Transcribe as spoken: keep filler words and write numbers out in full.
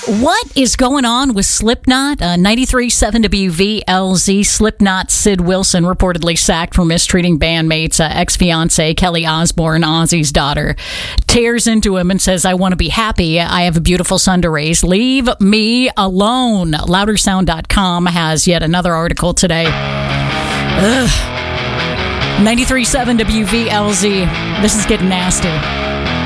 What is going on with Slipknot? Uh, ninety-three point seven W V L Z. Slipknot Sid Wilson reportedly sacked for mistreating bandmates. Uh, ex-fiance Kelly Osbourne, Ozzy's daughter, tears into him and says, I want to be happy. I have a beautiful son to raise. Leave me alone. louder sound dot com has yet another article today. Ugh. ninety-three point seven W V L Z. This is getting nasty.